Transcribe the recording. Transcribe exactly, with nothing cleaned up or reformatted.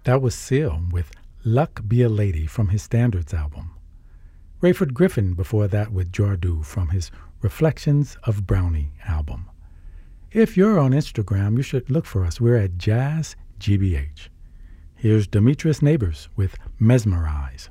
That was Seal with Luck Be a Lady from his Standards album. Rayford Griffin before that with Jardu from his Reflections of Brownie album. If you're on Instagram, you should look for us. We're at Jazz G B H. Here's Demetrius Neighbors with Mesmerize.